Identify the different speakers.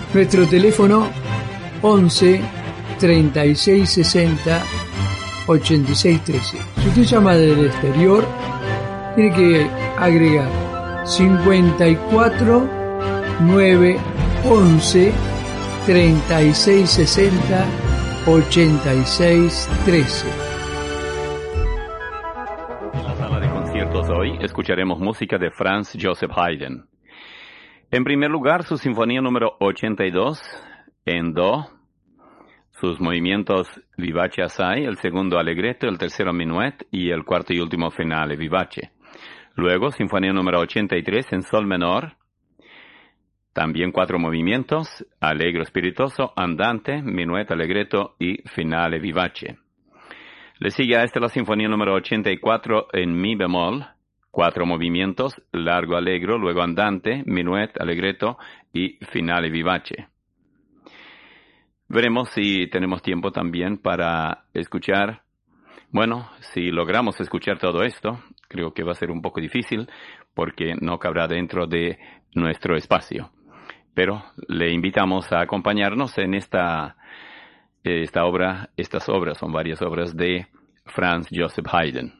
Speaker 1: Nuestro teléfono 11 36 60 86 13. Si usted llama del exterior, tiene que agregar 54 9 11 36 60 86 13.
Speaker 2: En la sala de conciertos hoy escucharemos música de Franz Joseph Haydn. En primer lugar, su sinfonía número 82 en do, sus movimientos vivace assai, el segundo allegretto, el tercero minuet y el cuarto y último finale vivace. Luego, sinfonía número 83 en sol menor, también 4 movimientos, allegro spiritoso, andante, minuet allegretto y finale vivace. Le sigue a la sinfonía número 84 en mi bemol, 4 movimientos, largo allegro, luego andante, minuet, allegretto y finale vivace. Veremos si tenemos tiempo también para escuchar. Bueno, si logramos escuchar todo esto, creo que va a ser un poco difícil porque no cabrá dentro de nuestro espacio. Pero le invitamos a acompañarnos en esta obra. Estas obras son varias obras de Franz Joseph Haydn.